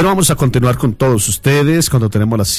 Bueno, vamos a continuar con todos ustedes cuando tenemos las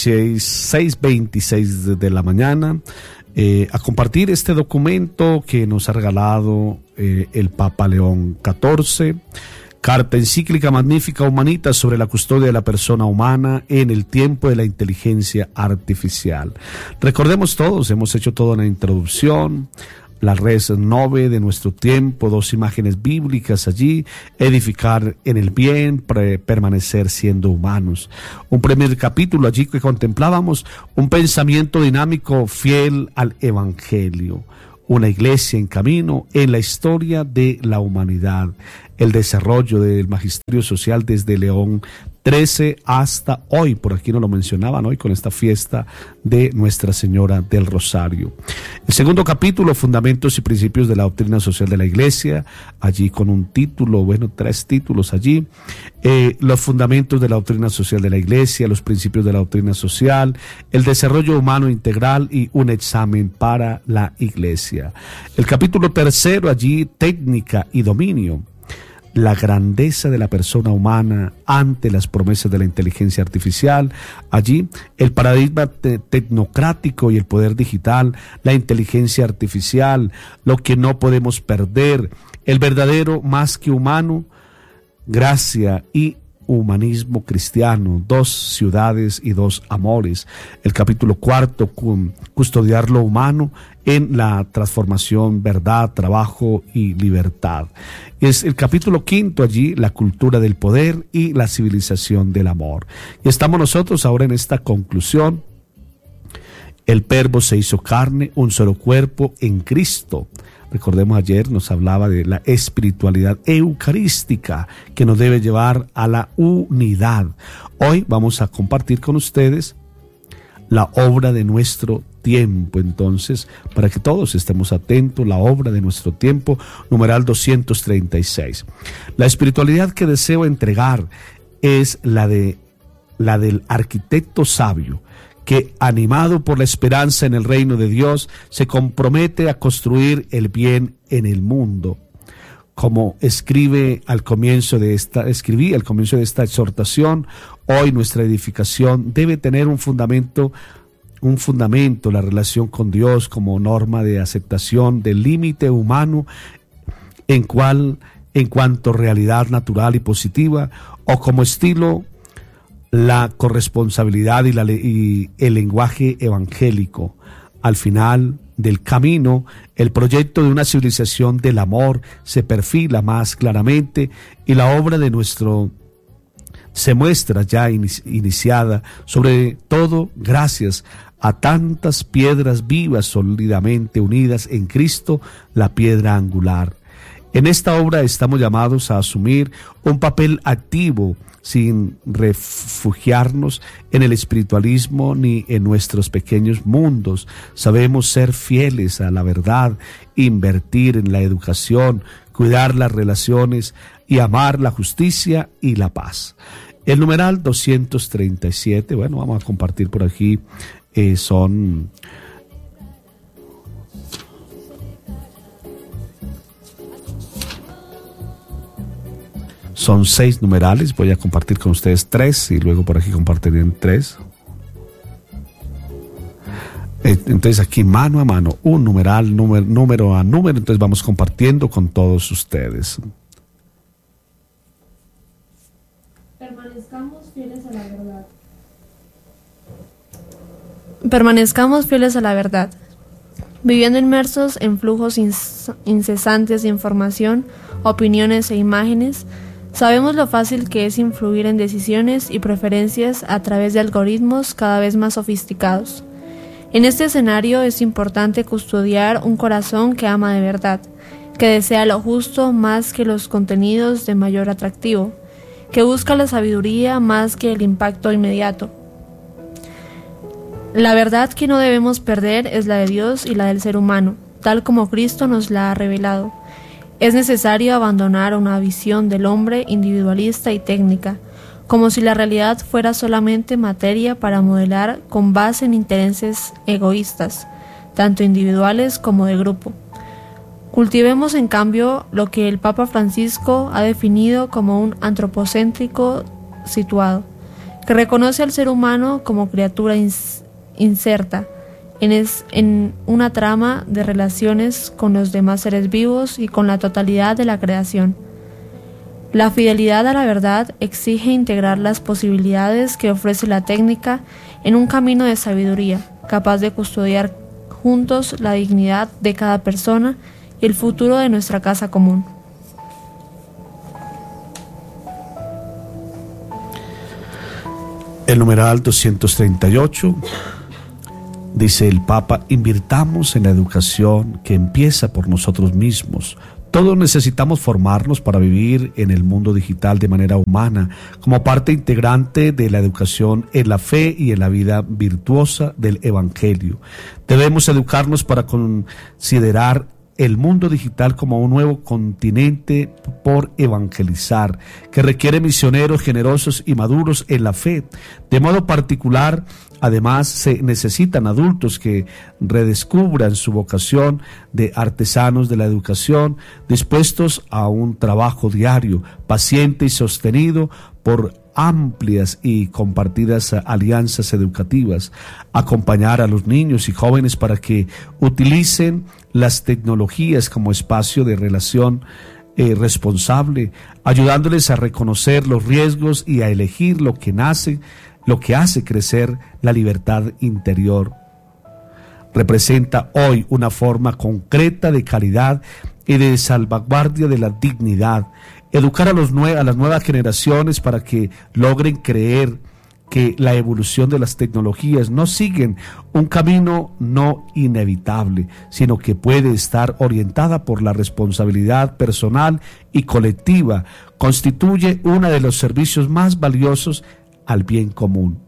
6:26 de la mañana, a compartir este documento que nos ha regalado el Papa León XIV, carta encíclica Magnificat Humanitas sobre la custodia de la persona humana en el tiempo de la inteligencia artificial. Recordemos todos, hemos hecho toda una introducción, la res nove de nuestro tiempo, 2 imágenes bíblicas allí, edificar en el bien, permanecer siendo humanos. Un primer capítulo allí que contemplábamos un pensamiento dinámico fiel al Evangelio, una iglesia en camino en la historia de la humanidad, el desarrollo del magisterio social desde León XIII hasta hoy. Por aquí nos lo mencionaban hoy con esta fiesta de Nuestra Señora del Rosario. El segundo capítulo, fundamentos y principios de la doctrina social de la Iglesia, allí con un título, 3 títulos allí, los fundamentos de la doctrina social de la Iglesia, los principios de la doctrina social, el desarrollo humano integral y un examen para la Iglesia. El capítulo tercero allí, técnica y dominio, la grandeza de la persona humana ante las promesas de la inteligencia artificial. Allí el paradigma tecnocrático y el poder digital, la inteligencia artificial, lo que no podemos perder, el verdadero más que humano, gracia y humanismo cristiano, 2 ciudades y 2 amores. El capítulo 4, custodiar lo humano en la transformación, verdad, trabajo y libertad. Es el capítulo 5 allí, la cultura del poder y la civilización del amor. Y estamos nosotros ahora en esta conclusión. El Verbo se hizo carne, un solo cuerpo en Cristo. Recordemos, ayer nos hablaba de la espiritualidad eucarística que nos debe llevar a la unidad. Hoy vamos a compartir con ustedes la obra de nuestro tiempo, entonces, para que todos estemos atentos, la obra de nuestro tiempo, numeral 236. La espiritualidad que deseo entregar es la del arquitecto sabio, que animado por la esperanza en el reino de Dios, se compromete a construir el bien en el mundo. Como escribí al comienzo de esta exhortación, hoy nuestra edificación debe tener un fundamento, la relación con Dios como norma de aceptación del límite humano en cuanto realidad natural y positiva, o como estilo la corresponsabilidad y el lenguaje evangélico. Al final del camino, el proyecto de una civilización del amor se perfila más claramente y la obra de nuestro se muestra ya iniciada, sobre todo gracias a tantas piedras vivas sólidamente unidas en Cristo, la piedra angular. En esta obra estamos llamados a asumir un papel activo sin refugiarnos en el espiritualismo ni en nuestros pequeños mundos. Sabemos ser fieles a la verdad, invertir en la educación, cuidar las relaciones y amar la justicia y la paz. El numeral 237, vamos a compartir por aquí, son 6 numerales, voy a compartir con ustedes 3 y luego por aquí compartiré 3. Entonces aquí mano a mano, un numeral, número a número, entonces vamos compartiendo con todos ustedes. Permanezcamos fieles a la verdad. Permanezcamos fieles a la verdad. Viviendo inmersos en flujos incesantes de información, opiniones e imágenes, sabemos lo fácil que es influir en decisiones y preferencias a través de algoritmos cada vez más sofisticados. En este escenario es importante custodiar un corazón que ama de verdad, que desea lo justo más que los contenidos de mayor atractivo, que busca la sabiduría más que el impacto inmediato. La verdad que no debemos perder es la de Dios y la del ser humano, tal como Cristo nos la ha revelado. Es necesario abandonar una visión del hombre individualista y técnica, como si la realidad fuera solamente materia para modelar con base en intereses egoístas, tanto individuales como de grupo. Cultivemos en cambio lo que el Papa Francisco ha definido como un antropocéntrico situado, que reconoce al ser humano como criatura inserta en una trama de relaciones con los demás seres vivos y con la totalidad de la creación. La fidelidad a la verdad exige integrar las posibilidades que ofrece la técnica en un camino de sabiduría, capaz de custodiar juntos la dignidad de cada persona y el futuro de nuestra casa común. El numeral 238 dice el Papa: invirtamos en la educación que empieza por nosotros mismos. Todos necesitamos formarnos para vivir en el mundo digital de manera humana, como parte integrante de la educación en la fe y en la vida virtuosa del Evangelio. Debemos educarnos para considerar el mundo digital como un nuevo continente por evangelizar, que requiere misioneros generosos y maduros en la fe. De modo particular, además, se necesitan adultos que redescubran su vocación de artesanos de la educación, dispuestos a un trabajo diario, paciente y sostenido por amplias y compartidas alianzas educativas, acompañar a los niños y jóvenes para que utilicen las tecnologías como espacio de relación responsable, ayudándoles a reconocer los riesgos y a elegir lo que hace crecer la libertad interior. Representa hoy una forma concreta de caridad y de salvaguardia de la dignidad. Educar a las nuevas generaciones para que logren creer que la evolución de las tecnologías no siguen un camino no inevitable, sino que puede estar orientada por la responsabilidad personal y colectiva, constituye uno de los servicios más valiosos al bien común.